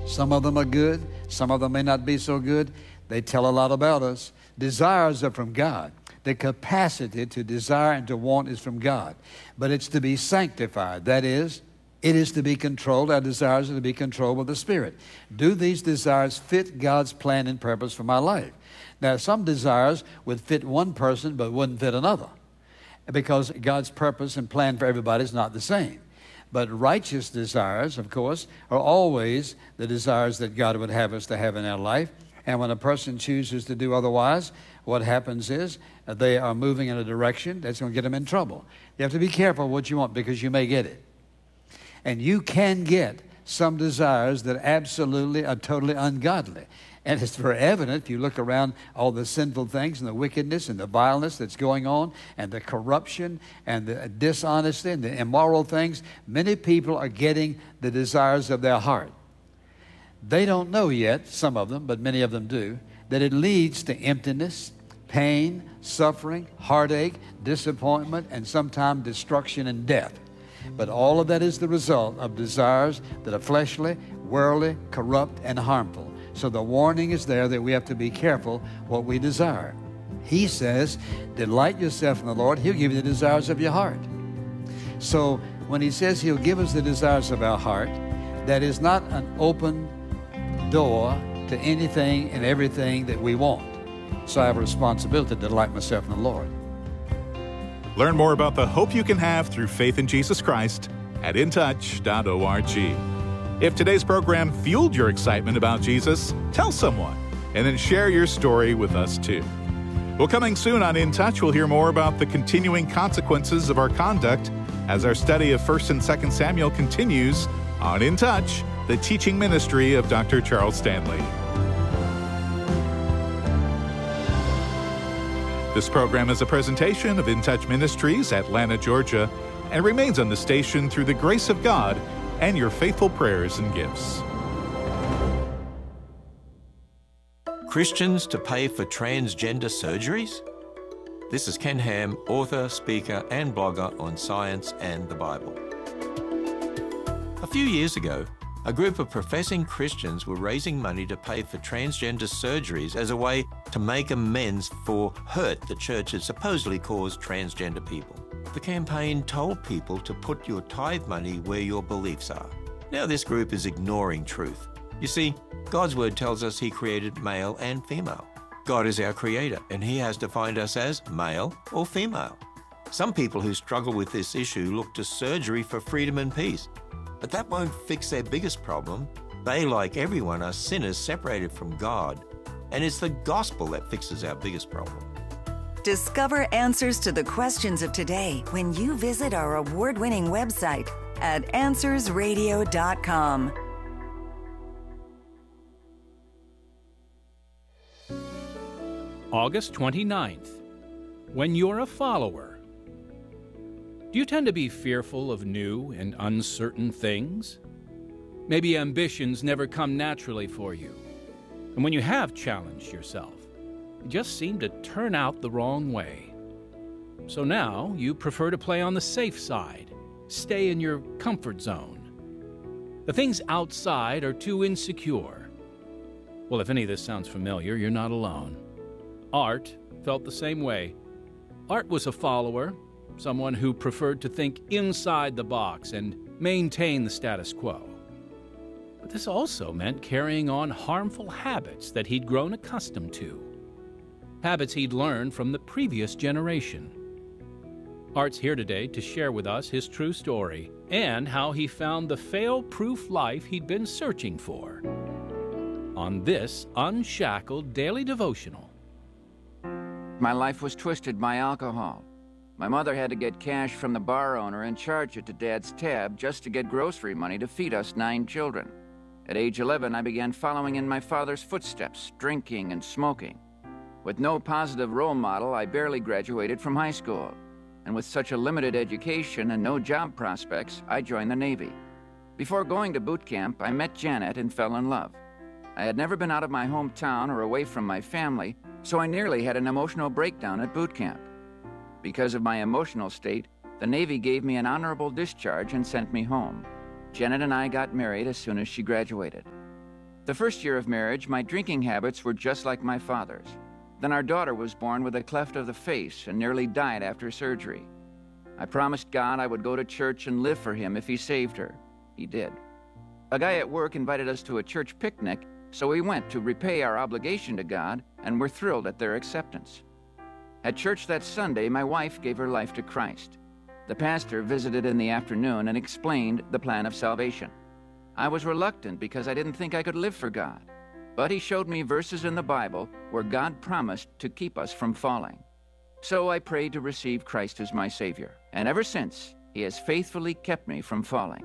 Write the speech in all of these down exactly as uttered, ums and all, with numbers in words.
Some of them are good. Some of them may not be so good. They tell a lot about us. Desires are from God. The capacity to desire and to want is from God. But it's to be sanctified. That is, it is to be controlled. Our desires are to be controlled by the Spirit. Do these desires fit God's plan and purpose for my life? Now, some desires would fit one person but wouldn't fit another, because God's purpose and plan for everybody is not the same. But righteous desires, of course, are always the desires that God would have us to have in our life. And when a person chooses to do otherwise, what happens is uh, they are moving in a direction that's going to get them in trouble. You have to be careful what you want, because you may get it. And you can get some desires that absolutely are totally ungodly. And it's very evident if you look around all the sinful things and the wickedness and the violence that's going on and the corruption and the dishonesty and the immoral things. Many people are getting the desires of their heart. They don't know yet, some of them, but many of them do, that it leads to emptiness, pain, suffering, heartache, disappointment, and sometimes destruction and death. But all of that is the result of desires that are fleshly, worldly, corrupt, and harmful. So the warning is there that we have to be careful what we desire. He says, delight yourself in the Lord. He'll give you the desires of your heart. So when he says he'll give us the desires of our heart, that is not an open door to anything and everything that we want. So I have a responsibility to delight myself in the Lord. Learn more about the hope you can have through faith in Jesus Christ at in touch dot org. If today's program fueled your excitement about Jesus, tell someone, and then share your story with us too. Well, coming soon on In Touch, we'll hear more about the continuing consequences of our conduct as our study of First and Second Samuel continues on In Touch, the teaching ministry of Doctor Charles Stanley. This program is a presentation of In Touch Ministries, Atlanta, Georgia, and remains on the station through the grace of God and your faithful prayers and gifts. Christians to pay for transgender surgeries? This is Ken Ham, author, speaker, and blogger on science and the Bible. A few years ago, a group of professing Christians were raising money to pay for transgender surgeries as a way to make amends for hurt the church had supposedly caused transgender people. The campaign told people to put your tithe money where your beliefs are. Now this group is ignoring truth. You see, God's word tells us he created male and female. God is our creator, and he has defined us as male or female. Some people who struggle with this issue look to surgery for freedom and peace. But that won't fix their biggest problem. They, like everyone, are sinners separated from God. And it's the gospel that fixes our biggest problem. Discover answers to the questions of today when you visit our award-winning website at answers radio dot com. August twenty-ninth. When you're a follower. Do you tend to be fearful of new and uncertain things? Maybe ambitions never come naturally for you. And when you have challenged yourself, you just seem to turn out the wrong way. So now you prefer to play on the safe side, stay in your comfort zone. The things outside are too insecure. Well, if any of this sounds familiar, you're not alone. Art felt the same way. Art was a follower, someone who preferred to think inside the box and maintain the status quo. But this also meant carrying on harmful habits that he'd grown accustomed to. Habits he'd learned from the previous generation. Art's here today to share with us his true story and how he found the fail-proof life he'd been searching for. On this Unshackled Daily Devotional. My life was twisted by alcohol. My mother had to get cash from the bar owner and charge it to Dad's tab just to get grocery money to feed us nine children. At age eleven, I began following in my father's footsteps, drinking and smoking. With no positive role model, I barely graduated from high school. And with such a limited education and no job prospects, I joined the Navy. Before going to boot camp, I met Janet and fell in love. I had never been out of my hometown or away from my family, so I nearly had an emotional breakdown at boot camp. Because of my emotional state, the Navy gave me an honorable discharge and sent me home. Janet and I got married as soon as she graduated. The first year of marriage, my drinking habits were just like my father's. Then our daughter was born with a cleft of the face and nearly died after surgery. I promised God I would go to church and live for him if he saved her. He did. A guy at work invited us to a church picnic, so we went to repay our obligation to God and were thrilled at their acceptance. At church that Sunday, my wife gave her life to Christ. The pastor visited in the afternoon and explained the plan of salvation. I was reluctant because I didn't think I could live for God, but he showed me verses in the Bible where God promised to keep us from falling. So I prayed to receive Christ as my Savior, and ever since, he has faithfully kept me from falling.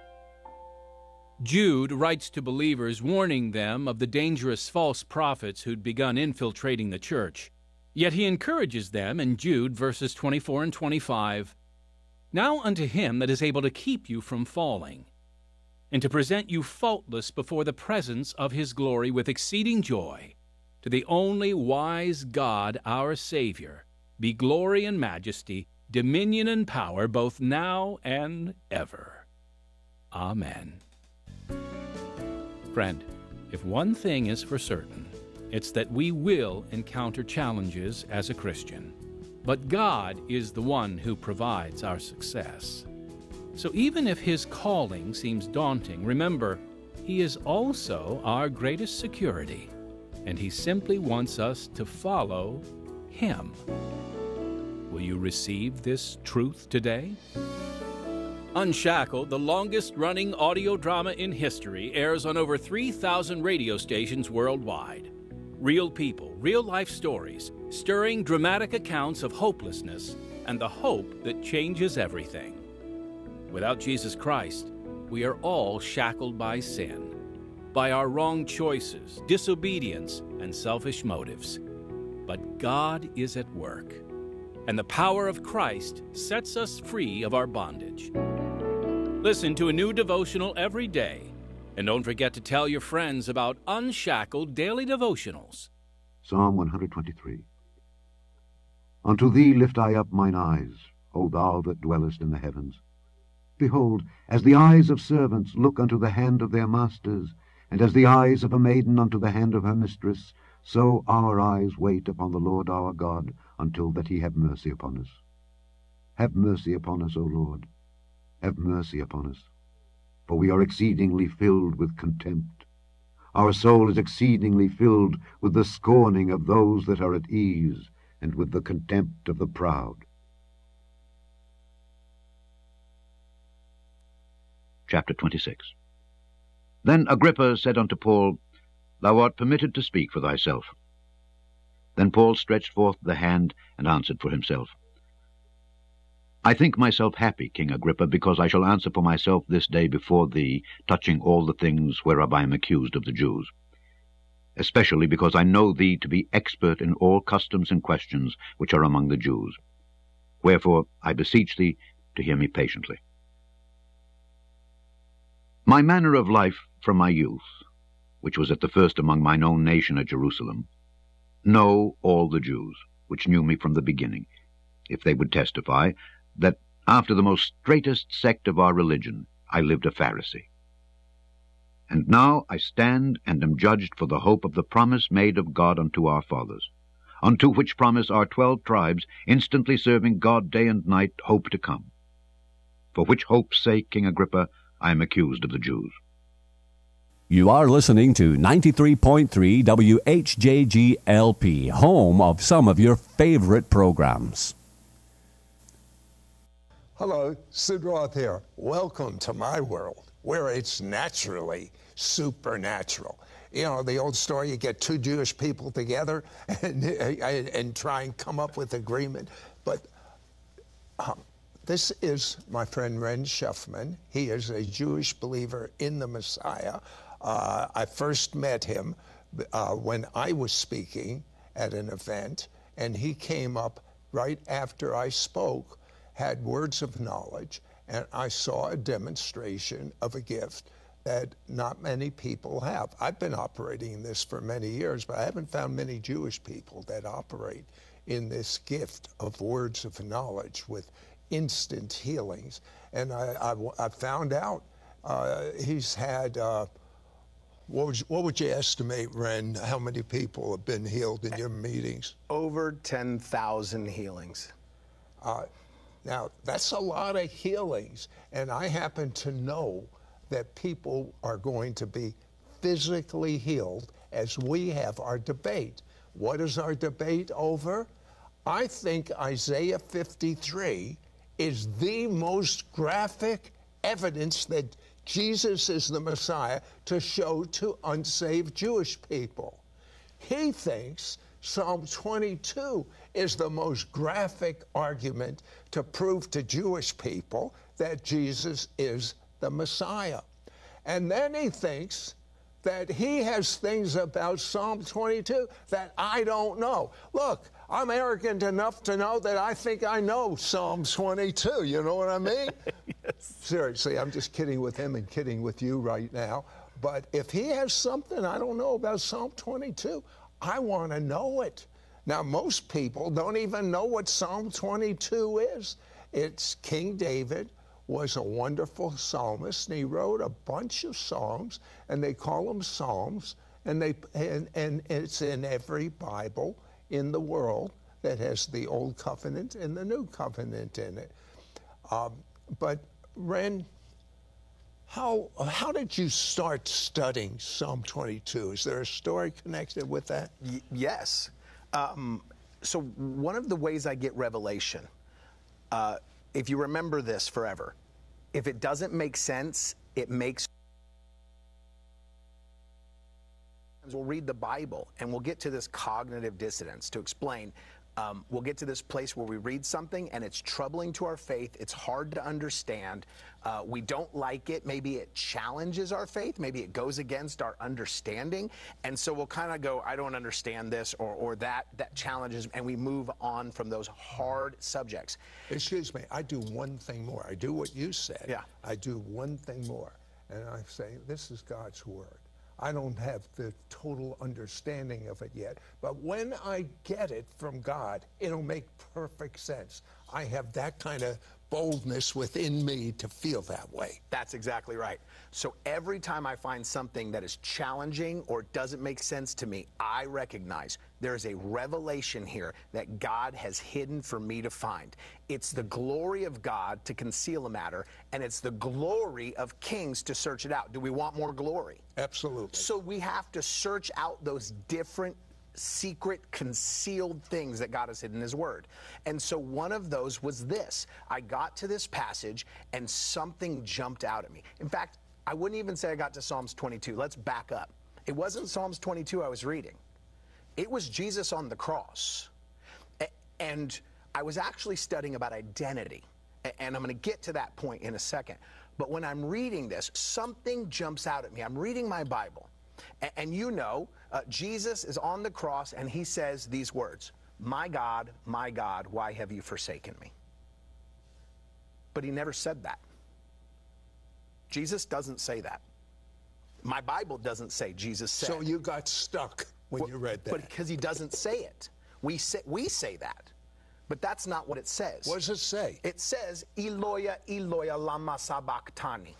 Jude writes to believers warning them of the dangerous false prophets who'd begun infiltrating the church. Yet he encourages them in Jude verses twenty-four and twenty-five, "Now unto him that is able to keep you from falling, and to present you faultless before the presence of his glory with exceeding joy, to the only wise God our Savior, be glory and majesty, dominion and power, both now and ever. Amen." Friend, if one thing is for certain, it's that we will encounter challenges as a Christian. But God is the one who provides our success. So even if his calling seems daunting, remember, he is also our greatest security, and he simply wants us to follow him. Will you receive this truth today? Unshackled, the longest-running audio drama in history, airs on over three thousand radio stations worldwide. Real people, real-life stories, stirring dramatic accounts of hopelessness and the hope that changes everything. Without Jesus Christ, we are all shackled by sin, by our wrong choices, disobedience, and selfish motives. But God is at work, and the power of Christ sets us free of our bondage. Listen to a new devotional every day, and don't forget to tell your friends about Unshackled Daily Devotionals. Psalm one twenty-three. Unto thee lift I up mine eyes, O thou that dwellest in the heavens. Behold, as the eyes of servants look unto the hand of their masters, and as the eyes of a maiden unto the hand of her mistress, so our eyes wait upon the Lord our God, until that he have mercy upon us. Have mercy upon us, O Lord. Have mercy upon us, for we are exceedingly filled with contempt. Our soul is exceedingly filled with the scorning of those that are at ease, and with the contempt of the proud. Chapter twenty-six. Then Agrippa said unto Paul, Thou art permitted to speak for thyself. Then Paul stretched forth the hand and answered for himself. I think myself happy, King Agrippa, because I shall answer for myself this day before thee, touching all the things whereof I am accused of the Jews, especially because I know thee to be expert in all customs and questions which are among the Jews. Wherefore I beseech thee to hear me patiently. My manner of life from my youth, which was at the first among mine own nation at Jerusalem, know all the Jews, which knew me from the beginning, if they would testify, that after the most straitest sect of our religion I lived a Pharisee. And now I stand and am judged for the hope of the promise made of God unto our fathers, unto which promise our twelve tribes, instantly serving God day and night, hope to come. For which hope's sake, King Agrippa, I am accused of the Jews. You are listening to ninety-three point three W H J G L P, home of some of your favorite programs. Hello, Sid Roth here. Welcome to my world, where it's naturally supernatural. You know, the old story, you get two Jewish people together and, and try and come up with agreement. But um, this is my friend Ren Schuffman. He is a Jewish believer in the Messiah. Uh, I first met him uh, when I was speaking at an event, and he came up right after I spoke, had words of knowledge, and I saw a demonstration of a gift that not many people have. I've been operating this for many years, but I haven't found many Jewish people that operate in this gift of words of knowledge with instant healings. And I, I, I found out uh, he's had uh, What would, you, what would you estimate, Ren, how many people have been healed in your meetings? Over ten thousand healings. Uh, now, that's a lot of healings, and I happen to know that people are going to be physically healed as we have our debate. What is our debate over? I think Isaiah fifty-three is the most graphic evidence that Jesus is the Messiah to show to unsaved Jewish people. He thinks Psalm twenty-two is the most graphic argument to prove to Jewish people that Jesus is the Messiah. And then he thinks that he has things about Psalm twenty-two that I don't know. Look, I'm arrogant enough to know that I think I know Psalm twenty-two. You know what I mean? Yes. Seriously, I'm just kidding with him and kidding with you right now. But if he has something I don't know about Psalm twenty-two, I want to know it. Now, most people don't even know what Psalm twenty-two is. It's King David was a wonderful psalmist, and he wrote a bunch of songs, and they call them psalms, and they and, and it's in every Bible in the world that has the Old Covenant and the New Covenant in it. Um, but Ren, how how did you start studying Psalm twenty-two? Is there a story connected with that? Y- yes. Um, so one of the ways I get revelation, uh, if you remember this forever, if it doesn't make sense, it makes. We'll read the Bible and we'll get to this cognitive dissonance to explain. Um, we'll get to this place where we read something and it's troubling to our faith. It's hard to understand. Uh, we don't like it. Maybe it challenges our faith. Maybe it goes against our understanding. And so we'll kind of go, I don't understand this, or, or that, that challenges, and we move on from those hard subjects. Excuse me, I do one thing more. I do what you said. Yeah. I do one thing more. And I say, this is God's word. I don't have the total understanding of it yet, but when I get it from God, it'll make perfect sense. I have that kind of boldness within me to feel that way. That's exactly right. So every time I find something that is challenging or doesn't make sense to me, I recognize there is a revelation here that God has hidden for me to find. It's the glory of God to conceal a matter, and it's the glory of kings to search it out. Do we want more glory? Absolutely. So we have to search out those different secret, concealed things that God has hidden in His Word. And so one of those was this. I got to this passage and something jumped out at me. In fact, I wouldn't even say I got to Psalms twenty-two. Let's back up. It wasn't Psalms twenty-two I was reading. It was Jesus on the cross. And I was actually studying about identity. And I'm going to get to that point in a second. But when I'm reading this, something jumps out at me. I'm reading my Bible. And you know, uh, Jesus is on the cross and he says these words, "My God, my God, why have you forsaken me?" But he never said that. Jesus doesn't say that. My Bible doesn't say Jesus said. So you got stuck when well, you read that. But because he doesn't say it. We say, we say that. But that's not what it says. What does it say? It says, Eloya, Eloya, lama sabachthani.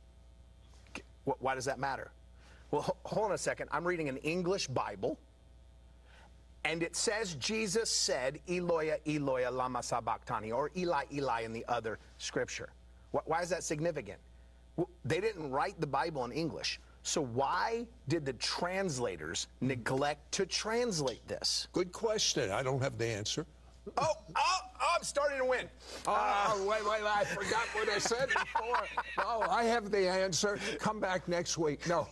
Why does that matter? Well, hold on a second. I'm reading an English Bible, and it says Jesus said, Eloya, Eloya, lama sabachthani, or Eli, Eli in the other scripture. Why is that significant? Well, they didn't write the Bible in English. So why did the translators neglect to translate this? Good question. I don't have the answer. Oh, oh, oh, I'm starting to win. Oh, uh, wait, wait, I forgot what I said before. Oh, I have the answer. Come back next week. No.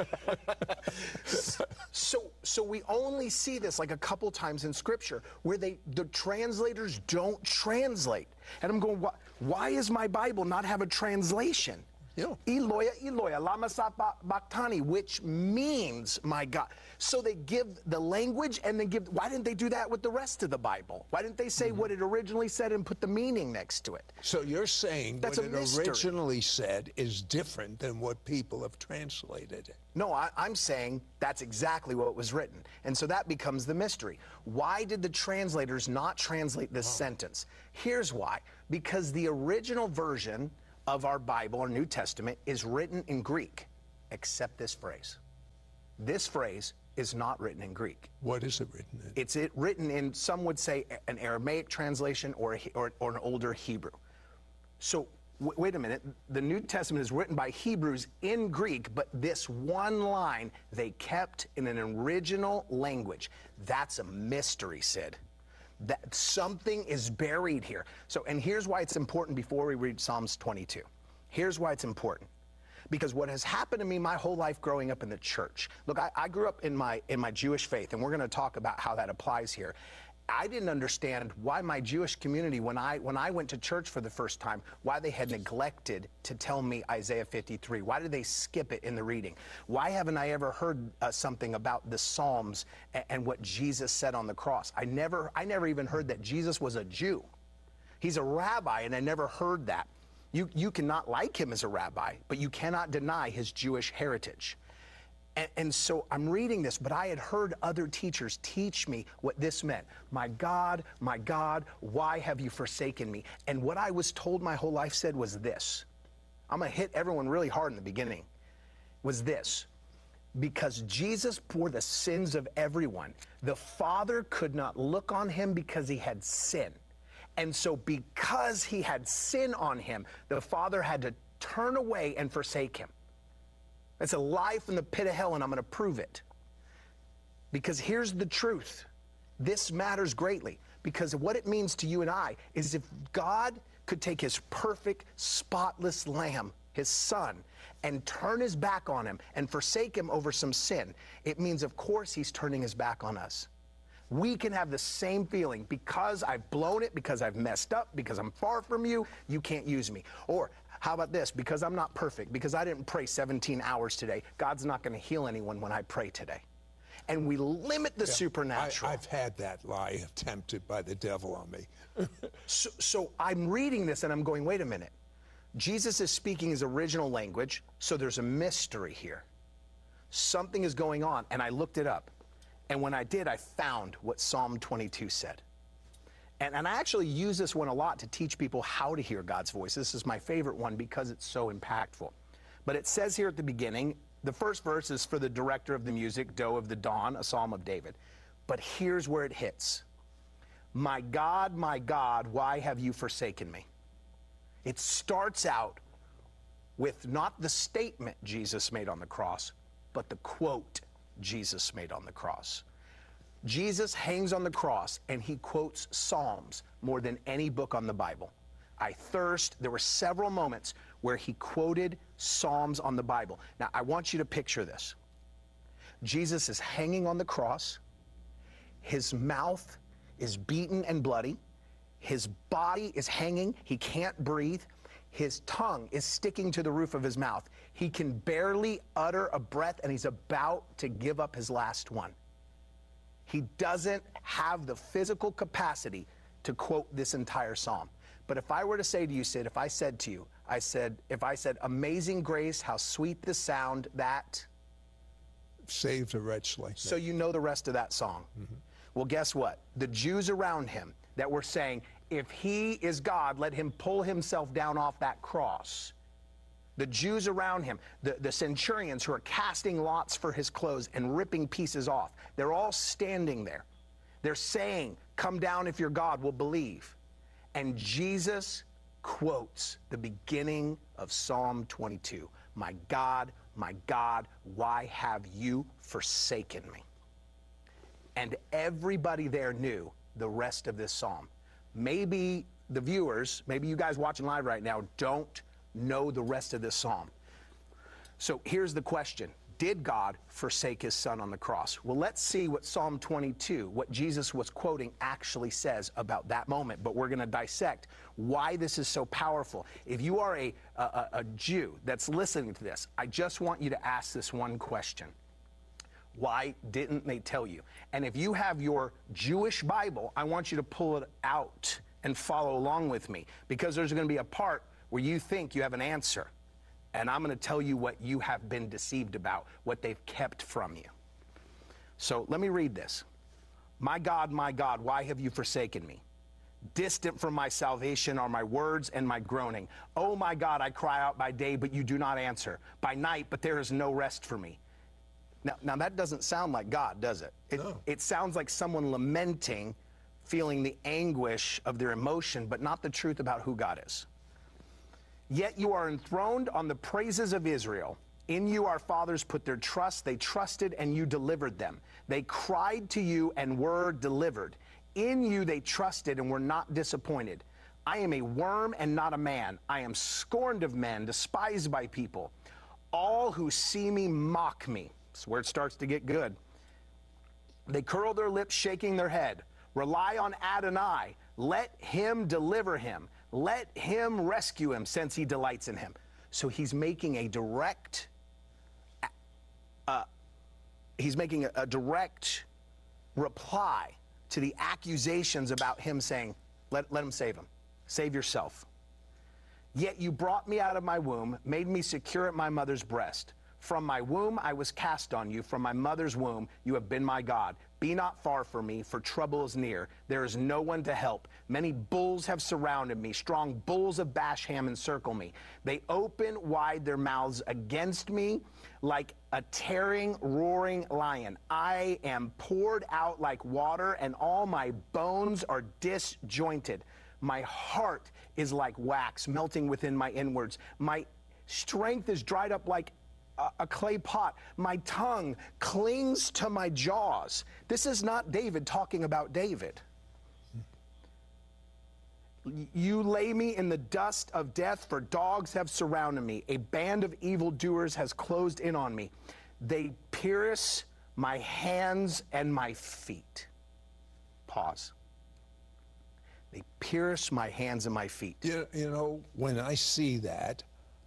so, so we only see this like a couple times in Scripture where they, the translators don't translate. And I'm going, why, why is my Bible not have a translation? Yeah. Eloya, Eloya, lama sabachthani, which means, my God. So they give the language and they give, why didn't they do that with the rest of the Bible? Why didn't they say mm-hmm. what it originally said and put the meaning next to it? So you're saying That's what a it mystery. originally said is different than what people have translated it. No, I, I'm saying that's exactly what was written. And so that becomes the mystery. Why did the translators not translate this oh. sentence? Here's why. Because the original version of our Bible, our New Testament, is written in Greek, except this phrase. This phrase is not written in Greek. What is it written in? It's it written in, some would say, an Aramaic translation or, a, or, or an older Hebrew. So, w wait a minute. The New Testament is written by Hebrews in Greek, but this one line they kept in an original language. That's a mystery, Sid. That something is buried here. So, and here's why it's important before we read Psalms twenty-two. Here's why it's important. Because what has happened to me my whole life growing up in the church. Look, I, I grew up in my, in my Jewish faith, and we're going to talk about how that applies here. I didn't understand why my Jewish community, when I, when I went to church for the first time, why they had neglected to tell me Isaiah fifty-three. Why did they skip it in the reading? Why haven't I ever heard uh, something about the Psalms and, and what Jesus said on the cross? I never, I never even heard that Jesus was a Jew. He's a rabbi, and I never heard that. You, you cannot like him as a rabbi, but you cannot deny his Jewish heritage. And, and so I'm reading this, but I had heard other teachers teach me what this meant. My God, my God, why have you forsaken me? And what I was told my whole life said was this. I'm going to hit everyone really hard in the beginning. Was this. Because Jesus bore the sins of everyone, the Father could not look on him because he had sin. And so because he had sin on him, the Father had to turn away and forsake him. It's a lie from the pit of hell, and I'm going to prove it. Because here's the truth. This matters greatly. Because what it means to you and I is if God could take his perfect, spotless lamb, his son, and turn his back on him and forsake him over some sin, it means, of course, he's turning his back on us. We can have the same feeling. Because I've blown it, because I've messed up, because I'm far from you, you can't use me. Or how about this? Because I'm not perfect, because I didn't pray seventeen hours today, God's not going to heal anyone when I pray today. And we limit the Yeah, supernatural. I, I've had that lie attempted by the devil on me. so, so I'm reading this and I'm going, wait a minute. Jesus is speaking his original language, so there's a mystery here. Something is going on, and I looked it up. And when I did, I found what Psalm twenty-two said. And, and I actually use this one a lot to teach people how to hear God's voice. This is my favorite one because it's so impactful. But it says here at the beginning, the first verse is for the director of the music, Doe of the Dawn, a Psalm of David. But here's where it hits. My God, my God, why have you forsaken me? It starts out with not the statement Jesus made on the cross, but the quote Jesus made on the cross. Jesus hangs on the cross and he quotes Psalms more than any book on the Bible. I thirst. There were several moments where he quoted Psalms on the Bible. Now, I want you to picture this. Jesus is hanging on the cross. His mouth is beaten and bloody. His body is hanging. He can't breathe. His tongue is sticking to the roof of his mouth. He can barely utter a breath, and he's about to give up his last one. He doesn't have the physical capacity to quote this entire psalm. But if I were to say to you, Sid, if I said to you, I said, if I said, Amazing Grace, how sweet the sound that saved a wretch like so that. You know the rest of that song. Mm-hmm. Well, guess what? The Jews around him that were saying, if he is God, let him pull himself down off that cross. The Jews around him, the, the centurions who are casting lots for his clothes and ripping pieces off, they're all standing there. They're saying, come down if you're God, we'll believe. And Jesus quotes the beginning of Psalm twenty-two. My God, my God, why have you forsaken me? And everybody there knew the rest of this psalm. Maybe the viewers, maybe you guys watching live right now, don't know the rest of this psalm. So here's the question. Did God forsake his son on the cross? Well, let's see what Psalm twenty-two, what Jesus was quoting, actually says about that moment. But we're going to dissect why this is so powerful. If you are a, a, a Jew that's listening to this, I just want you to ask this one question. Why didn't they tell you? And if you have your Jewish Bible, I want you to pull it out and follow along with me, because there's going to be a part where you think you have an answer. And I'm going to tell you what you have been deceived about, what they've kept from you. So let me read this. My God, my God, why have you forsaken me? Distant from my salvation are my words and my groaning. Oh my God, I cry out by day, but you do not answer. By night, but there is no rest for me. Now, now that doesn't sound like God, does it? It, No. it sounds like someone lamenting, feeling the anguish of their emotion, but not the truth about who God is. Yet you are enthroned on the praises of Israel. In you our fathers put their trust. They trusted and you delivered them. They cried to you and were delivered. In you they trusted and were not disappointed. I am a worm and not a man. I am scorned of men, despised by people. All who see me mock me. That's where it starts to get good. They curl their lips, shaking their head. Rely on Adonai. Let him deliver him. Let him rescue him, since he delights in him. So he's making a direct, uh, he's making a, a direct reply to the accusations about him, saying, let, let him save him. Save yourself. Yet you brought me out of my womb, made me secure at my mother's breast. From my womb I was cast on you. From my mother's womb you have been my God. Be not far from me, for trouble is near. There is no one to help. Many bulls have surrounded me. Strong bulls of Basham encircle me. They open wide their mouths against me like a tearing, roaring lion. I am poured out like water, and all my bones are disjointed. My heart is like wax melting within my inwards. My strength is dried up like a, a clay pot. My tongue clings to my jaws. This is not David talking about David. You lay me in the dust of death, for dogs have surrounded me. A band of evildoers has closed in on me. They pierce my hands and my feet. Pause. They pierce my hands and my feet. You, you know, when I see that,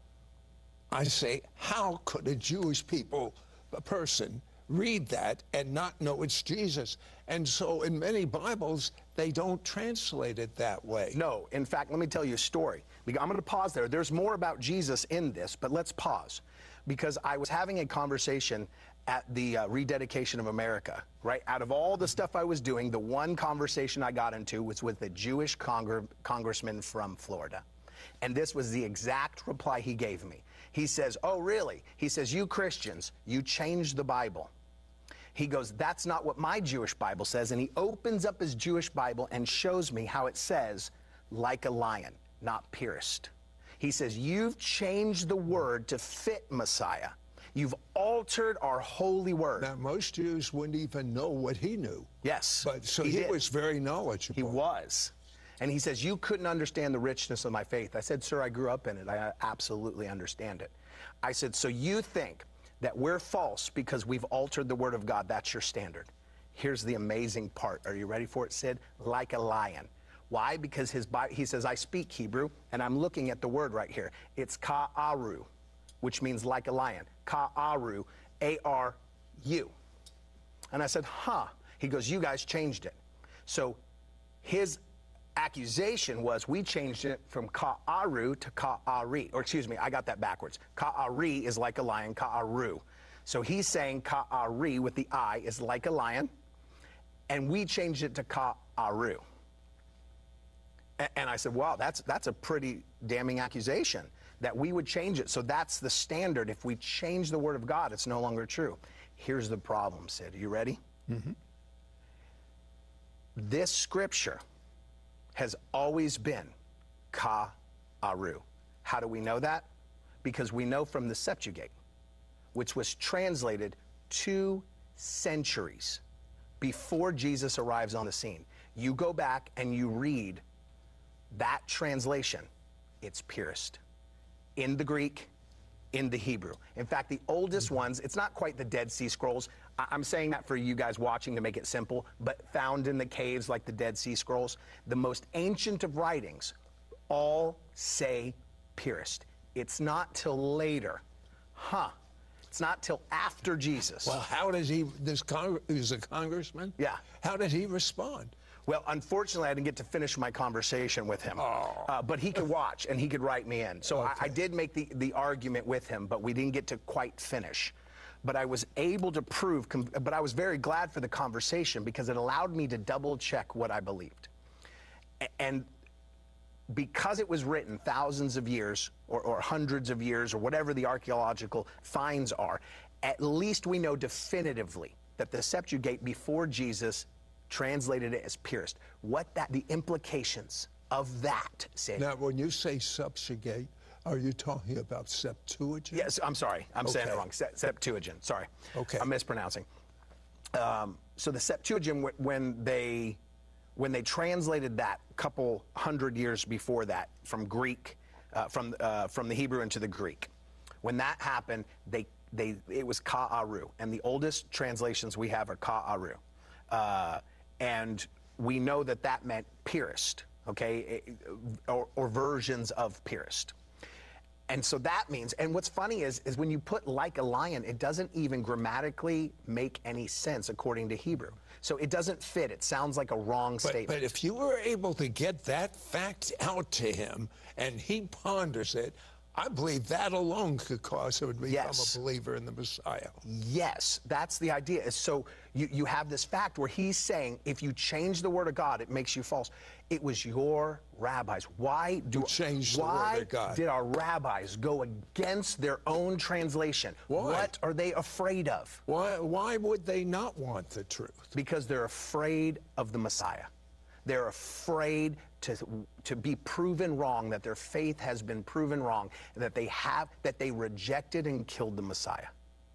I say, how could a Jewish people, a person, read that and not know it's Jesus? And so in many Bibles, they don't translate it that way. No. In fact, let me tell you a story. I'm going to pause there. There's more about Jesus in this, but let's pause. Because I was having a conversation at the uh, rededication of America, right? Out of all the stuff I was doing, the one conversation I got into was with a Jewish congr congressman from Florida. And this was the exact reply he gave me. He says, oh, really? He says, you Christians, you changed the Bible. He goes, that's not what my Jewish Bible says. And he opens up his Jewish Bible and shows me how it says, like a lion, not pierced. He says, you've changed the word to fit Messiah. You've altered our holy word. Now, most Jews wouldn't even know what he knew. Yes. But so he, he did. was very knowledgeable. He was. And he says, you couldn't understand the richness of my faith. I said, sir, I grew up in it. I absolutely understand it. I said, so you think that we're false because we've altered the word of God? That's your standard. Here's the amazing part. Are you ready for it, Sid? Like a lion. Why? Because his Bible, he says, I speak Hebrew, and I'm looking at the word right here. It's ka'aru, which means like a lion. Ka'aru, A R U. And I said, huh. He goes, you guys changed it. So his accusation was we changed it from ka'aru to ka'ari. Or excuse me, I got that backwards. Ka'ari is like a lion, ka'aru. So he's saying ka'ari with the I is like a lion, and we changed it to ka'aru. And I said, wow, that's, that's a pretty damning accusation, that we would change it. So that's the standard. If we change the word of God, it's no longer true. Here's the problem, Sid. Are you ready? Mm-hmm. This scripture has always been ka'aru. How do we know that? Because we know from the Septuagint, which was translated two centuries before Jesus arrives on the scene. You go back and you read that translation, it's pierced. In the Greek, in the Hebrew. In fact, the oldest ones, it's not quite the Dead Sea Scrolls. I I'm saying that for you guys watching to make it simple, but found in the caves like the Dead Sea Scrolls, the most ancient of writings all say pierced. It's not till later. Huh. It's not till after Jesus. Well, how does he, this Cong he's a congressman? Yeah. How did he respond? Well, unfortunately, I didn't get to finish my conversation with him. Oh. Uh, but he could watch, and he could write me in. So Okay. I, I did make the, the argument with him, but we didn't get to quite finish. But I was able to prove, but I was very glad for the conversation because it allowed me to double check what I believed. And because it was written thousands of years or, or hundreds of years or whatever the archaeological finds are, at least we know definitively that the Septuagint before Jesus translated it as pierced. What that, the implications of that, say. Now, when you say subjugate, are you talking about Septuagint? Yes, I'm sorry. I'm okay. saying it wrong. Septuagint, sorry. Okay. I'm mispronouncing. Um, so the Septuagint, when they, when they translated that a couple hundred years before that from Greek, uh, from, uh, from the Hebrew into the Greek, when that happened, they, they, it was ka'aru. And the oldest translations we have are ka'aru. Uh, and we know that that meant pierced, okay, or, or versions of pierced. And so that means, and what's funny is, is when you put like a lion, it doesn't even grammatically make any sense according to Hebrew. So it doesn't fit. It sounds like a wrong but, statement. But if you were able to get that fact out to him and he ponders it, I believe that alone could cause him to become yes. a believer in the Messiah. Yes, that's the idea. So you, you have this fact where he's saying, if you change the word of God, it makes you false. It was your rabbis. Why do change the word of God? Did our rabbis go against their own translation? Why? What are they afraid of? Why, why would they not want the truth? Because they're afraid of the Messiah. They're afraid to, to be proven wrong, that their faith has been proven wrong, that they have, that they rejected and killed the Messiah.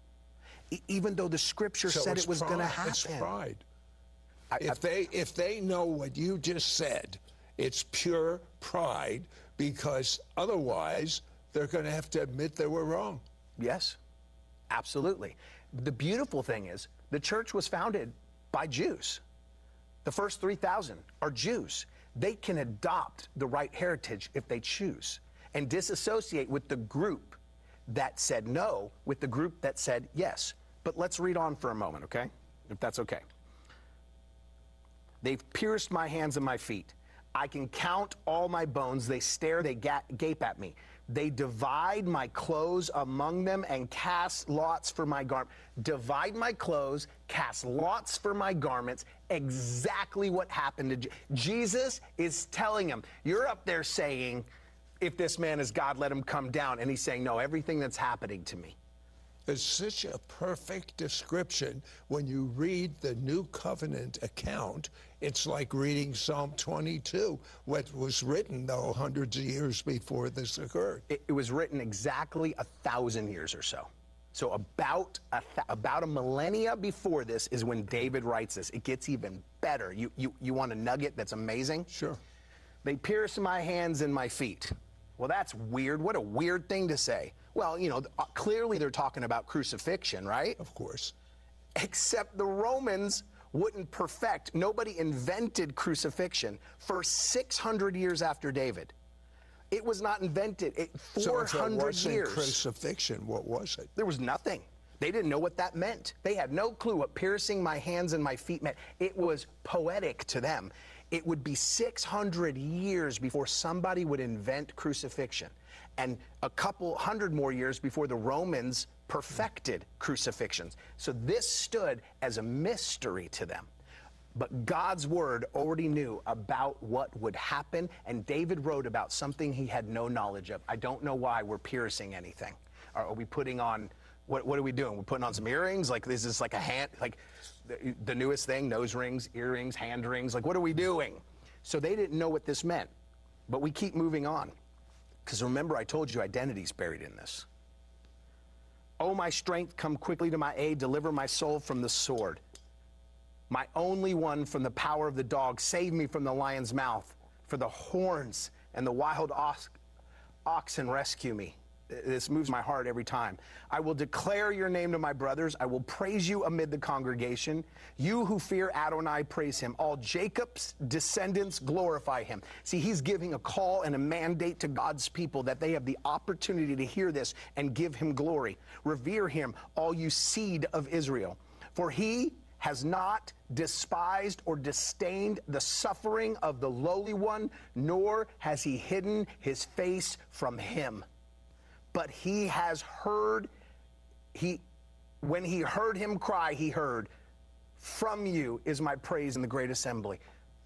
E even though the scripture so said it was going to happen. It's pride. I, if, I, they, if they know what you just said, it's pure pride, because otherwise they're going to have to admit they were wrong. Yes, absolutely. The beautiful thing is the church was founded by Jews. The first three thousand are Jews. They can adopt the right heritage if they choose and disassociate with the group that said no with the group that said yes. But let's read on for a moment, okay? If that's okay. They've pierced my hands and my feet. I can count all my bones. They stare, they ga gape at me. They divide my clothes among them and cast lots for my garment. Divide my clothes, cast lots for my garments. Exactly what happened to Je Jesus is telling him, you're up there saying, if this man is God, let him come down. And he's saying, no, everything that's happening to me. It's such a perfect description. When you read the New Covenant account, it's like reading Psalm twenty-two, what was written, though, hundreds of years before this occurred. It, it was written exactly a thousand years or so. So about a, th about a millennia before this is when David writes this. It gets even better. You, you, you want a nugget that's amazing? Sure. They pierce my hands and my feet. Well, that's weird. What a weird thing to say. Well, you know, clearly they're talking about crucifixion, right? Of course. Except the Romans wouldn't perfect. Nobody invented crucifixion for six hundred years after David. It was not invented. It, four hundred so years. Crucifixion, what was it? There was nothing. They didn't know what that meant. They had no clue what piercing my hands and my feet meant. It was poetic to them. It would be six hundred years before somebody would invent crucifixion, and a couple hundred more years before the Romans perfected crucifixions. So this stood as a mystery to them. But God's word already knew about what would happen, and David wrote about something he had no knowledge of. I don't know why we're piercing anything. Are, are we putting on, what, what are we doing? We're putting on some earrings? Like, is this like a hand, like the, the newest thing, nose rings, earrings, hand rings? Like, what are we doing? So they didn't know what this meant. But we keep moving on. Because remember, I told you identity's buried in this. Oh, my strength, come quickly to my aid, deliver my soul from the sword. My only one from the power of the dog, save me from the lion's mouth, for the horns and the wild ox oxen rescue me. This moves my heart every time. I will declare your name to my brothers. I will praise you amid the congregation. You who fear Adonai, praise him. All Jacob's descendants glorify him. See, he's giving a call and a mandate to God's people that they have the opportunity to hear this and give him glory. Revere him, all you seed of Israel. For he has not despised or disdained the suffering of the lowly one, nor has he hidden his face from him. But he has heard, he, when he heard him cry, he heard, from you is my praise in the great assembly.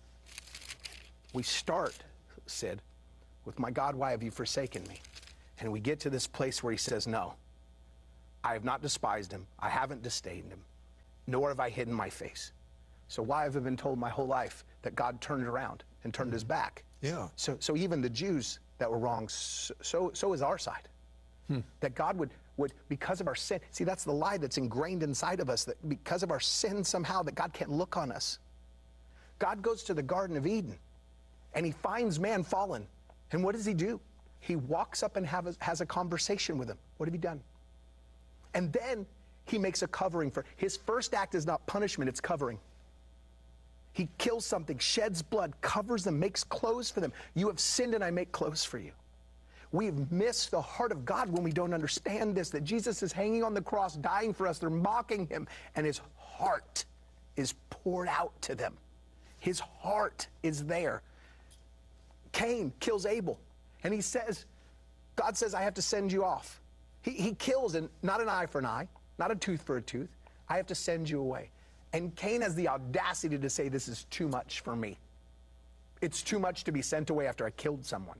We start, Sid, with my God, why have you forsaken me? And we get to this place where he says, no, I have not despised him. I haven't disdained him, nor have I hidden my face. So why have I been told my whole life that God turned around and turned mm-hmm. his back? Yeah. So, so even the Jews that were wrong, so, so, so is our side. Hmm. That God would, would, because of our sin, see, that's the lie that's ingrained inside of us, that because of our sin somehow, that God can't look on us. God goes to the Garden of Eden, and he finds man fallen. And what does he do? He walks up and have a, has a conversation with him. What have you done? And then he makes a covering for, his first act is not punishment, it's covering. He kills something, sheds blood, covers them, makes clothes for them. You have sinned and I make clothes for you. We've missed the heart of God when we don't understand this, that Jesus is hanging on the cross, dying for us. They're mocking him, and his heart is poured out to them. His heart is there. Cain kills Abel, and he says, God says, I have to send you off. He, he kills, and not an eye for an eye, not a tooth for a tooth. I have to send you away. And Cain has the audacity to say, this is too much for me. It's too much to be sent away after I killed someone.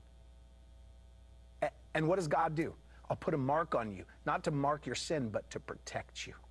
A- and what does God do? I'll put a mark on you, not to mark your sin, but to protect you.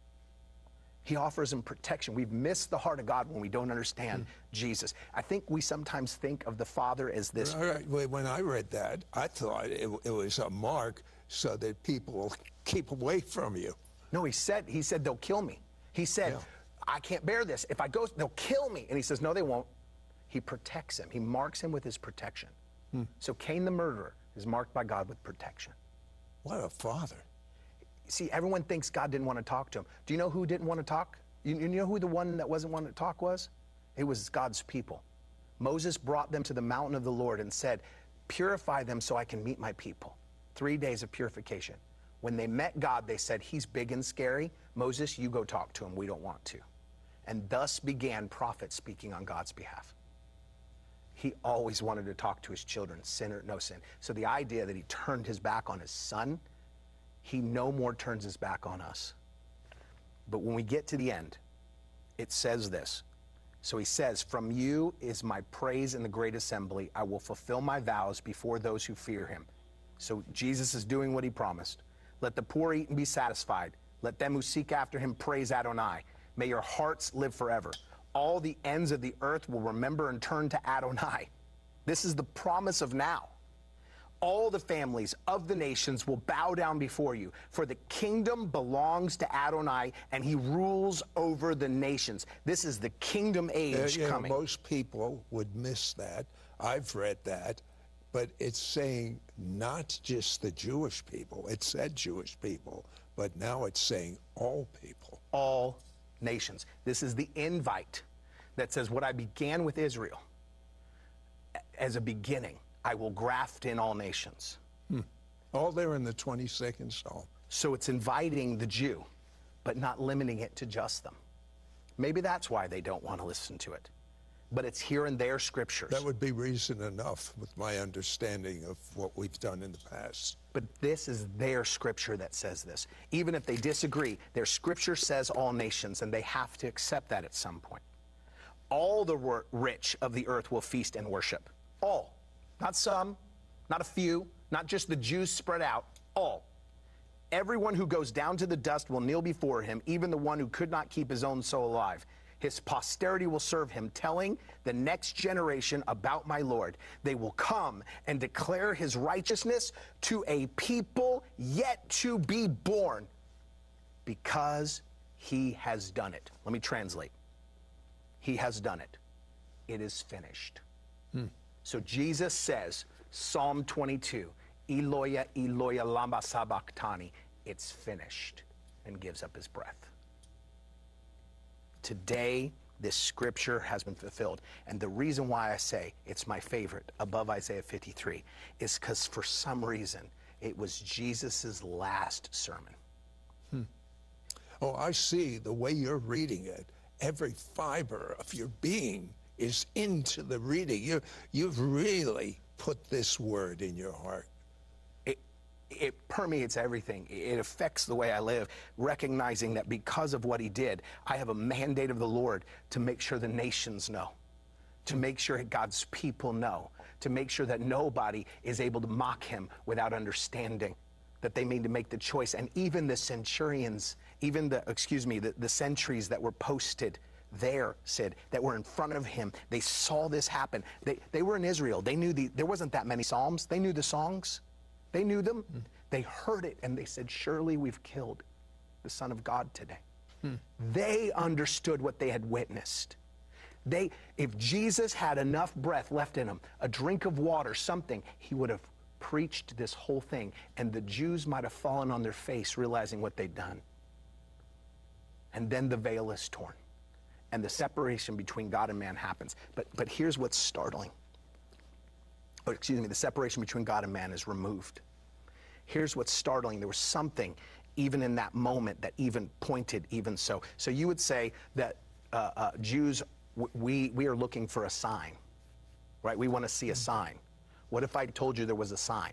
He offers him protection. We've missed the heart of God when we don't understand hmm. Jesus. I think we sometimes think of the Father as this. When I read that, I thought it, it was a mark so that people will keep away from you. No, he said, he said, they'll kill me. He said, yeah. I can't bear this. If I go, they'll kill me. And he says, no, they won't. He protects him. He marks him with his protection. Hmm. So Cain the murderer is marked by God with protection. What a father. See, everyone thinks God didn't want to talk to him. Do you know who didn't want to talk? You, you know who the one that wasn't wanting to talk was? It was God's people. Moses brought them to the mountain of the Lord and said, purify them so I can meet my people. Three days of purification. When they met God, they said, he's big and scary. Moses, you go talk to him. We don't want to. And thus began prophets speaking on God's behalf. He always wanted to talk to his children, sin or no sin. So the idea that he turned his back on his son, he no more turns his back on us. But when we get to the end, it says this. So he says, from you is my praise in the great assembly. I will fulfill my vows before those who fear him. So Jesus is doing what he promised. Let the poor eat and be satisfied. Let them who seek after him praise Adonai. May your hearts live forever. All the ends of the earth will remember and turn to Adonai. This is the promise of now. All the families of the nations will bow down before you, for the kingdom belongs to Adonai, and he rules over the nations. This is the kingdom age yeah, yeah, coming. Most people would miss that. I've read that. But it's saying not just the Jewish people. It said Jewish people, but now it's saying all people. All nations. This is the invite that says what I began with Israel as a beginning, I will graft in all nations. Hmm. All there in the twenty-second Psalm. So it's inviting the Jew, but not limiting it to just them. Maybe that's why they don't want to listen to it. But it's here in their scriptures. That would be reason enough with my understanding of what we've done in the past. But this is their scripture that says this. Even if they disagree, their scripture says all nations, and they have to accept that at some point. All the rich of the earth will feast and worship. All. Not some, not a few, not just the Jews spread out. All. Everyone who goes down to the dust will kneel before him, even the one who could not keep his own soul alive. His posterity will serve him, telling the next generation about my Lord. They will come and declare his righteousness to a people yet to be born, because he has done it. Let me translate. He has done it. It is finished. Hmm. So Jesus says, Psalm twenty-two, Eloya, Eloya, lama sabachthani, it's finished, and gives up his breath. Today, this scripture has been fulfilled. And the reason why I say it's my favorite above Isaiah fifty-three is because for some reason, it was Jesus's last sermon. Hmm. Oh, I see the way you're reading it. Every fiber of your being is into the reading. You, you've really put this word in your heart. It permeates everything. It affects the way I live, recognizing that because of what he did, I have a mandate of the Lord to make sure the nations know, to make sure God's people know, to make sure that nobody is able to mock him without understanding that they made to make the choice. And even the centurions, even the, excuse me, the, the sentries that were posted there, Sid, that were in front of him, they saw this happen. They, they were in Israel. They knew the, there wasn't that many Psalms. They knew the songs. They knew them. Mm. They heard it, and they said, surely we've killed the Son of God today. Hmm. They understood what they had witnessed. They, if Jesus had enough breath left in him, a drink of water, something, he would have preached this whole thing, and the Jews might have fallen on their face realizing what they'd done. And then the veil is torn, and the separation between God and man happens. But, but here's what's startling. Or excuse me, the separation between God and man is removed. Here's what's startling. There was something even in that moment that even pointed even so. So you would say that uh, uh, Jews, we, we are looking for a sign, right? We want to see a sign. What if I told you there was a sign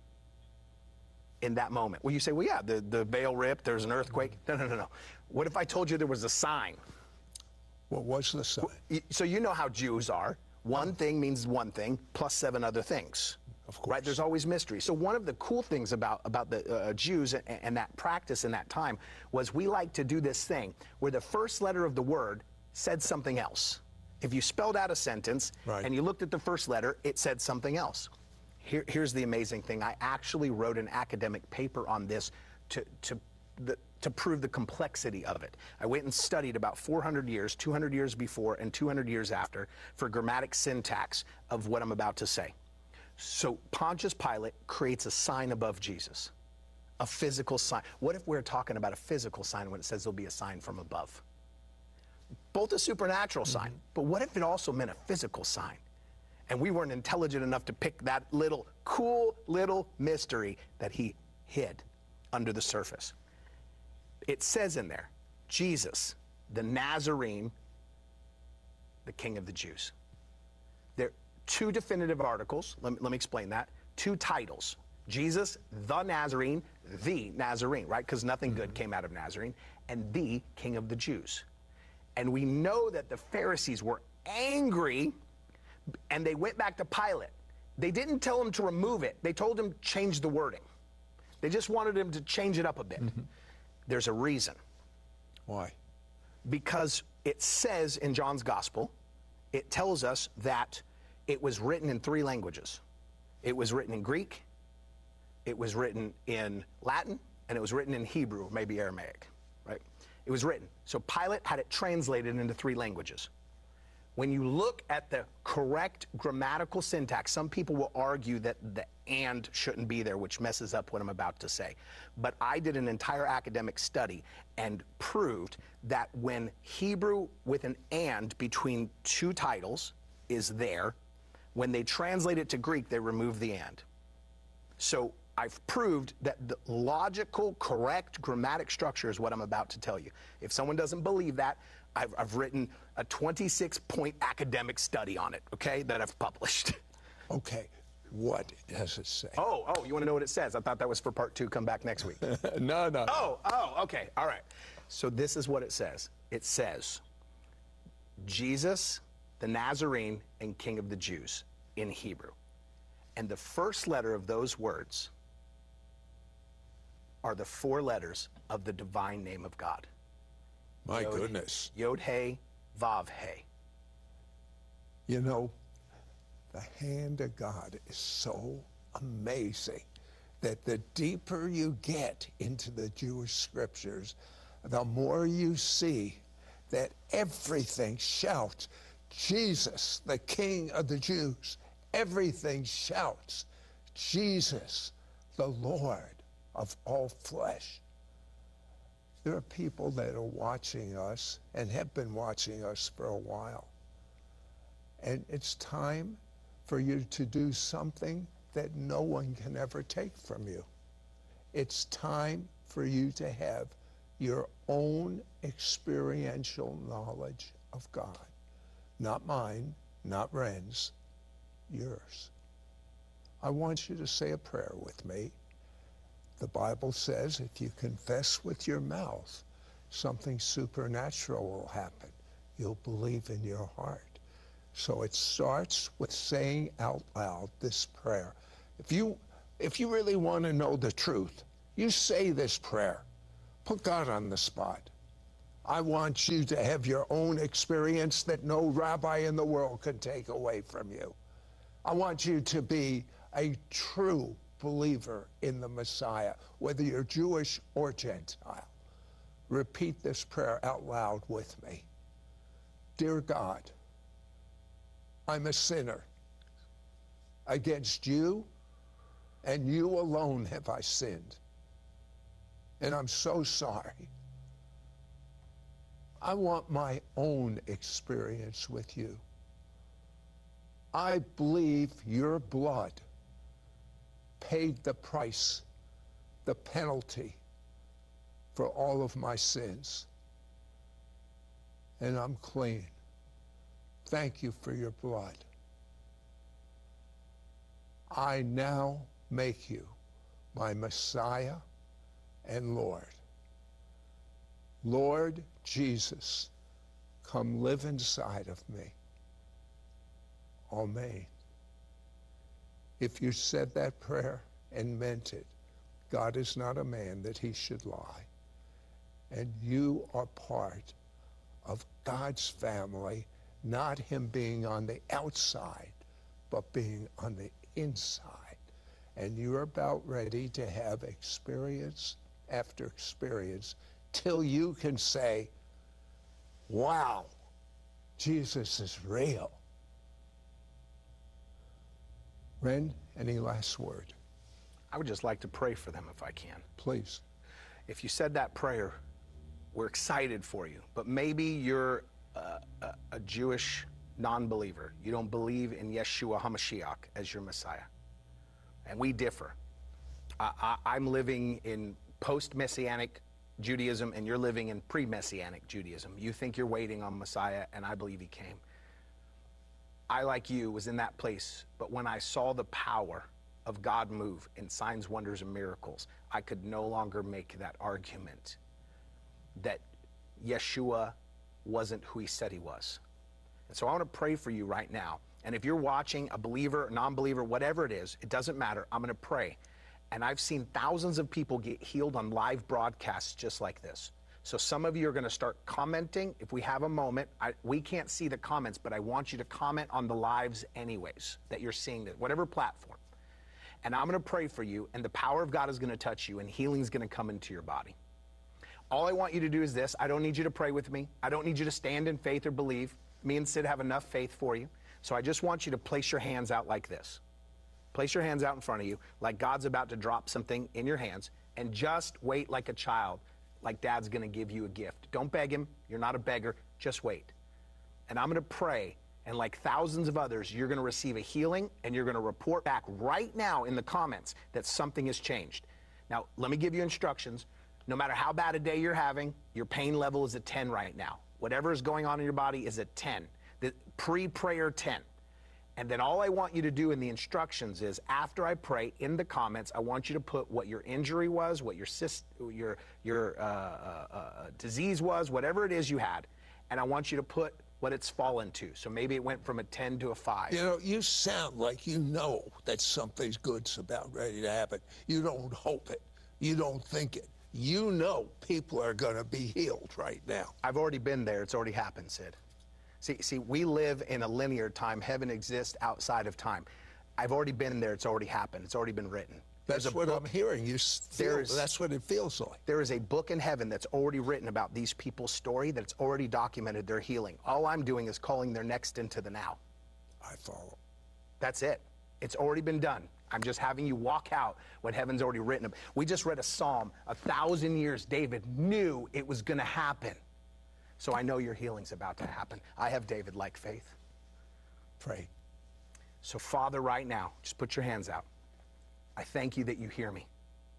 in that moment? Well, you say, well, yeah, the, the veil ripped, there's an earthquake. No, no, no, no. What if I told you there was a sign? What was the sign? So you know how Jews are. One thing means one thing, plus seven other things. Of course. Right? There's always mystery. So one of the cool things about, about the uh, Jews and, and that practice in that time was we like to do this thing where the first letter of the word said something else. If you spelled out a sentence right. and you looked at the first letter, it said something else. Here, here's the amazing thing. I actually wrote an academic paper on this to, to, the, to prove the complexity of it. I went and studied about four hundred years, two hundred years before and two hundred years after for grammatic syntax of what I'm about to say. So Pontius Pilate creates a sign above Jesus, a physical sign. What if we're talking about a physical sign when it says there'll be a sign from above? Both a supernatural mm-hmm. sign, but what if it also meant a physical sign? And we weren't intelligent enough to pick that little, cool little mystery that he hid under the surface. It says in there, Jesus, the Nazarene, the King of the Jews. There two definitive articles, let me, let me explain that, two titles, Jesus, the Nazarene, the Nazarene, right? Because nothing good came out of Nazarene, and the King of the Jews. And we know that the Pharisees were angry, and they went back to Pilate. They didn't tell him to remove it. They told him change the wording. They just wanted him to change it up a bit. Mm-hmm. There's a reason. Why? Because it says in John's Gospel, it tells us that it was written in three languages. It was written in Greek, it was written in Latin, and it was written in Hebrew, or maybe Aramaic, right? It was written. So Pilate had it translated into three languages. When you look at the correct grammatical syntax, some people will argue that the and shouldn't be there, which messes up what I'm about to say. But I did an entire academic study and proved that when Hebrew with an and between two titles is there, when they translate it to Greek, they remove the and. So I've proved that the logical, correct grammatic structure is what I'm about to tell you. If someone doesn't believe that, I've, I've written a twenty-six point academic study on it, okay, that I've published. Okay, what does it say? Oh, oh, you want to know what it says? I thought that was for part two. Come back next week. no, no. Oh, oh, okay, all right. So this is what it says. It says, Jesus, the Nazarene, and King of the Jews in Hebrew. And the first letter of those words are the four letters of the divine name of God. My Yod, goodness. Yod-He, Vav-He. You know, the hand of God is so amazing that the deeper you get into the Jewish scriptures, the more you see that everything shouts, Jesus, the King of the Jews. Everything shouts, Jesus, the Lord of all flesh. There are people that are watching us and have been watching us for a while. And it's time for you to do something that no one can ever take from you. It's time for you to have your own experiential knowledge of God. Not mine, not Ren's, yours. I want you to say a prayer with me. The Bible says if you confess with your mouth, something supernatural will happen. You'll believe in your heart. So it starts with saying out loud this prayer. If you, if you really want to know the truth, You say this prayer. Put God on the spot. I want you to have your own experience that no rabbi in the world can take away from you. I want you to be a true believer in the Messiah, whether you're Jewish or Gentile. Repeat this prayer out loud with me. Dear God, I'm a sinner. Against you and you alone have I sinned. And I'm so sorry. I want my own experience with you. I believe your blood paid the price, the penalty for all of my sins. And I'm clean. Thank you for your blood. I now make you my Messiah and Lord. Lord Jesus, come live inside of me. Amen. If you said that prayer and meant it, God is not a man that he should lie. And you are part of God's family, not him being on the outside, but being on the inside. And you're about ready to have experience after experience till you can say, wow, Jesus is real. Ren, any last word? I would just like to pray for them if I can. Please. If you said that prayer, we're excited for you. But maybe you're a, a, a Jewish non-believer. You don't believe in Yeshua HaMashiach as your Messiah. And we differ. I, I, I'm living in post-Messianic Judaism, and you're living in pre-Messianic Judaism. You think you're waiting on Messiah, and I believe he came. I, like you, was in that place, but when I saw the power of God move in signs, wonders, and miracles, I could no longer make that argument that Yeshua wasn't who he said he was. And so I want to pray for you right now. And if you're watching, a believer, a non-believer, whatever it is, it doesn't matter. I'm going to pray. And I've seen thousands of people get healed on live broadcasts just like this. So some of you are going to start commenting. If we have a moment, I, we can't see the comments, but I want you to comment on the lives anyways that you're seeing, that whatever platform. And I'm going to pray for you, and the power of God is going to touch you, and healing is going to come into your body. All I want you to do is this. I don't need you to pray with me. I don't need you to stand in faith or believe. Me and Sid have enough faith for you. So I just want you to place your hands out like this. Place your hands out in front of you like God's about to drop something in your hands, and just wait like a child, like Dad's going to give you a gift. Don't beg him. You're not a beggar. Just wait. And I'm going to pray, and like thousands of others, you're going to receive a healing, and you're going to report back right now in the comments that something has changed. Now, let me give you instructions. No matter how bad a day you're having, your pain level is a ten right now. Whatever is going on in your body is a ten. The pre-prayer ten. And then all I want you to do in the instructions is, after I pray, in the comments, I want you to put what your injury was, what your cyst, your your uh, uh, uh, disease was, whatever it is you had, and I want you to put what it's fallen to. So maybe it went from a ten to a five. You know, you sound like you know that something's good's about ready to happen. You don't hope it. You don't think it. You know people are going to be healed right now. I've already been there. It's already happened, Sid. See, see, we live in a linear time. Heaven exists outside of time. I've already been there. It's already happened. It's already been written. That's what book, I'm hearing. You feel, that's what it feels like. There is a book in heaven that's already written about these people's story, that's already documented their healing. All I'm doing is calling their next into the now. I follow. That's it. It's already been done. I'm just having you walk out what heaven's already written. We just read a psalm. A thousand years David knew it was going to happen. So I know your healing's about to happen. I have David-like faith. Pray. So Father, right now, just put your hands out. I thank you that you hear me.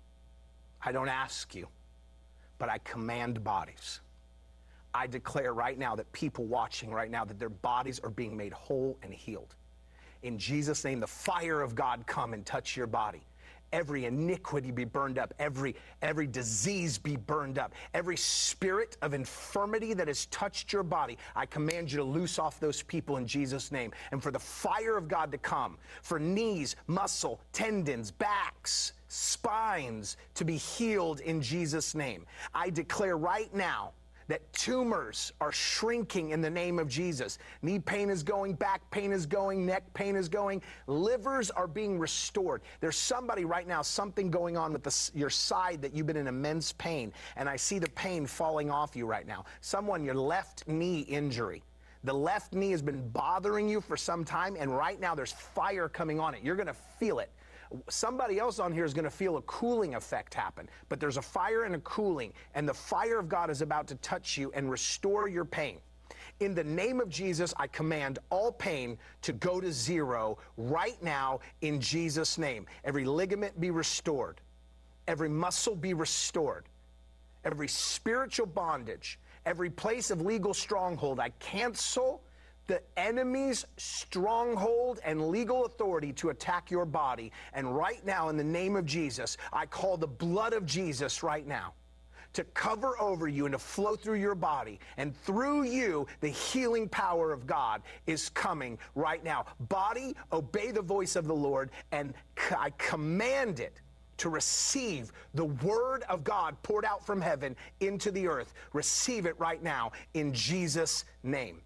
I don't ask you, but I command bodies. I declare right now that people watching right now, that their bodies are being made whole and healed. In Jesus' name, the fire of God come and touch your body. Every iniquity be burned up. Every, every disease be burned up. Every spirit of infirmity that has touched your body, I command you to loose off those people in Jesus' name. And for the fire of God to come, for knees, muscle, tendons, backs, spines to be healed in Jesus' name. I declare right now that tumors are shrinking in the name of Jesus. Knee pain is going, back pain is going, neck pain is going, livers are being restored. There's somebody right now, something going on with the, your side that you've been in immense pain, and I see the pain falling off you right now. Someone, your left knee injury. The left knee has been bothering you for some time, and right now there's fire coming on it. You're going to feel it. Somebody else on here is going to feel a cooling effect happen, but there's a fire and a cooling, and the fire of God is about to touch you and restore your pain. In the name of Jesus, I command all pain to go to zero right now in Jesus' name. Every ligament be restored. Every muscle be restored. Every spiritual bondage, every place of legal stronghold, I cancel the enemy's stronghold and legal authority to attack your body. And right now, in the name of Jesus, I call the blood of Jesus right now to cover over you and to flow through your body. And through you, the healing power of God is coming right now. Body, obey the voice of the Lord, and I command it to receive the word of God poured out from heaven into the earth. Receive it right now in Jesus' name.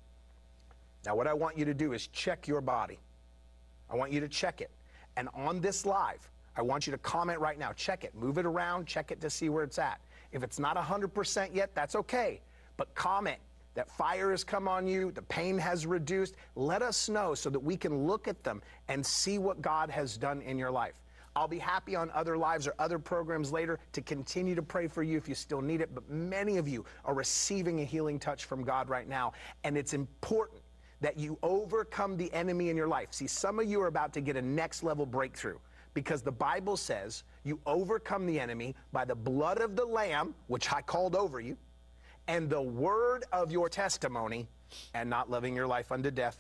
Now, what I want you to do is check your body. I want you to check it. And on this live, I want you to comment right now. Check it. Move it around. Check it to see where it's at. If it's not one hundred percent yet, that's okay. But comment that fire has come on you, the pain has reduced. Let us know so that we can look at them and see what God has done in your life. I'll be happy on other lives or other programs later to continue to pray for you if you still need it. But many of you are receiving a healing touch from God right now. And it's important that you overcome the enemy in your life. See, some of you are about to get a next level breakthrough because the Bible says you overcome the enemy by the blood of the Lamb, which I called over you, and the word of your testimony, and not loving your life unto death.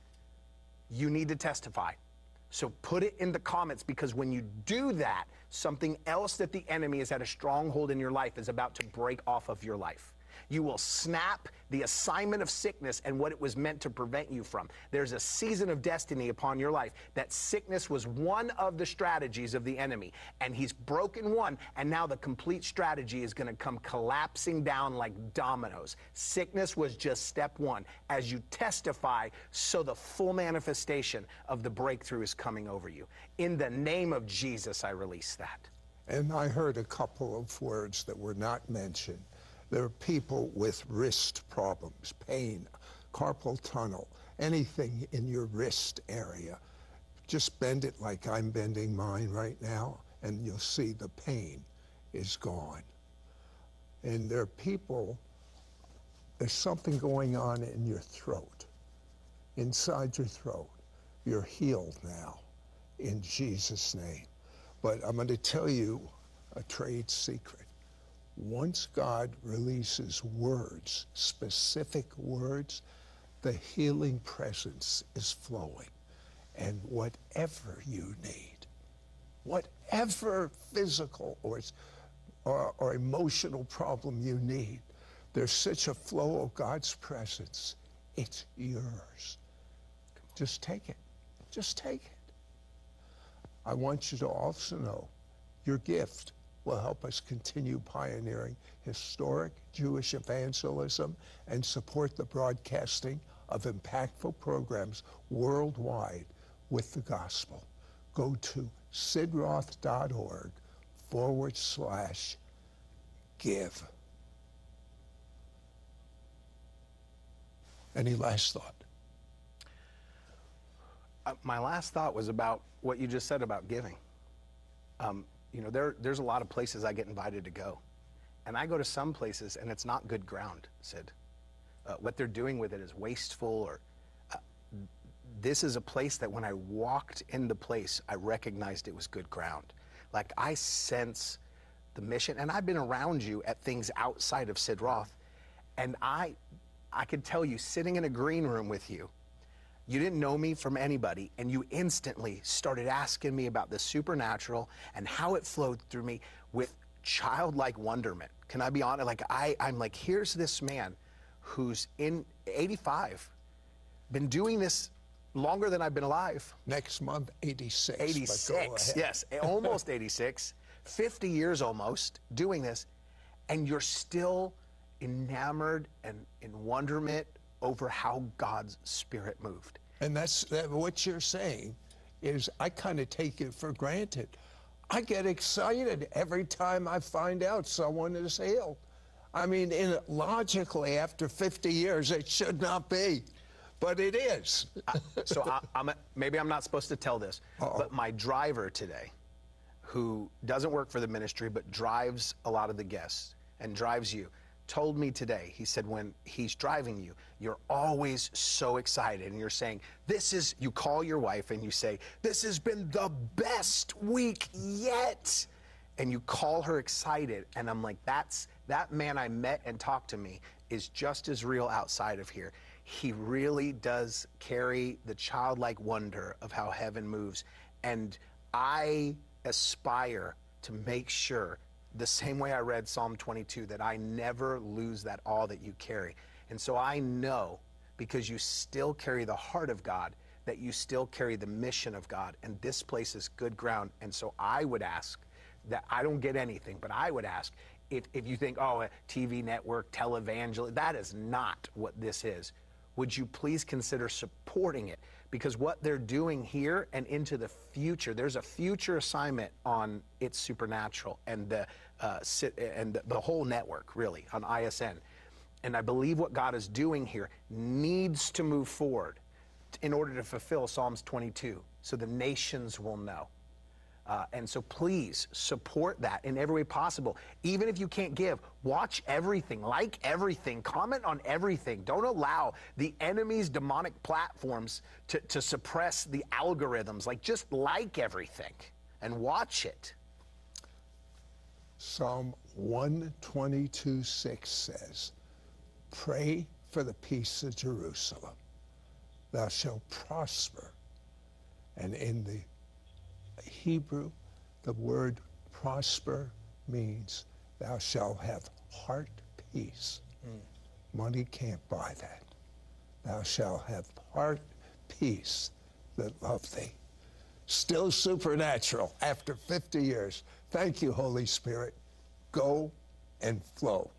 You need to testify. So put it in the comments, because when you do that, something else that the enemy has had a stronghold in your life is about to break off of your life. You will snap the assignment of sickness and what it was meant to prevent you from. There's a season of destiny upon your life. That sickness was one of the strategies of the enemy, and he's broken one, and now the complete strategy is going to come collapsing down like dominoes. Sickness was just step one. As you testify, so the full manifestation of the breakthrough is coming over you. In the name of Jesus, I release that. And I heard a couple of words that were not mentioned. There are people with wrist problems, pain, carpal tunnel, anything in your wrist area. Just bend it like I'm bending mine right now, and you'll see the pain is gone. And there are people, there's something going on in your throat, inside your throat. You're healed now, in Jesus' name. But I'm going to tell you a trade secret. Once God releases words, specific words, the healing presence is flowing. And whatever you need, whatever physical or, or, or emotional problem you need, there's such a flow of God's presence. It's yours. Just take it. Just take it. I want you to also know your gift will help us continue pioneering historic Jewish evangelism and support the broadcasting of impactful programs worldwide with the gospel. Go to sidroth.org forward slash give. Any last thought? Uh, my last thought was about what you just said about giving. Um, You know, there, there's a lot of places I get invited to go. And I go to some places, and it's not good ground, Sid. Uh, what they're doing with it is wasteful. Or uh, this is a place that when I walked in the place, I recognized it was good ground. Like, I sense the mission. And I've been around you at things outside of Sid Roth. And I, I could tell you, sitting in a green room with you, you didn't know me from anybody, and you instantly started asking me about the supernatural and how it flowed through me with childlike wonderment. Can I be honest? Like, I, I'm like, here's this man who's in eighty-five, been doing this longer than I've been alive. Next month, eighty-six. eighty-six, yes, almost eighty-six. fifty years almost doing this, and you're still enamored and in wonderment over how God's Spirit moved. And that's that, what you're saying is I kind of take it for granted. I get excited every time I find out someone is healed. I mean, in, logically, after fifty years, it should not be, but it is. I, so I, I'm a, maybe I'm not supposed to tell this, Uh-oh. but my driver today, who doesn't work for the ministry but drives a lot of the guests and drives you, told me today, he said, when he's driving you, you're always so excited and you're saying, this is, you call your wife and you say, this has been the best week yet. And you call her excited. And I'm like, that's, that man I met and talked to me is just as real outside of here. He really does carry the childlike wonder of how heaven moves. And I aspire to make sure, the same way I read Psalm twenty-two, that I never lose that awe that you carry. And so I know, because you still carry the heart of God, that you still carry the mission of God, and this place is good ground. And so I would ask that, I don't get anything, but I would ask, if, if you think, oh, a T V network, televangelist, that is not what this is. Would you please consider supporting it? Because what they're doing here and into the future, there's a future assignment on It's Supernatural and the uh, and the, the whole network, really, on I S N. And I believe what God is doing here needs to move forward in order to fulfill Psalms twenty-two, so the nations will know. Uh, and so please support that in every way possible. Even if you can't give, watch everything, like everything, comment on everything. Don't allow the enemy's demonic platforms to, to suppress the algorithms. Like, just like everything and watch it. Psalm one twenty-two six says, pray for the peace of Jerusalem. Thou shalt prosper. And in the Hebrew, the word prosper means thou shalt have heart peace. Mm. Money can't buy that. Thou shalt have heart peace that love thee. Still supernatural after fifty years. Thank you, Holy Spirit. Go and flow.